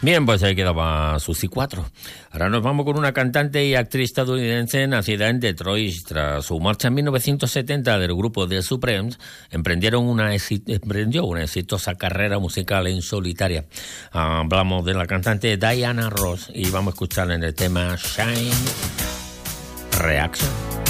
Bien, pues ahí quedaba Suzy 4. Ahora nos vamos con una cantante y actriz estadounidense nacida en Detroit. Tras su marcha en 1970 del grupo The Supremes, emprendió una exitosa carrera musical en solitaria. Hablamos de la cantante Diana Ross y vamos a escucharla en el tema Shine Reaction.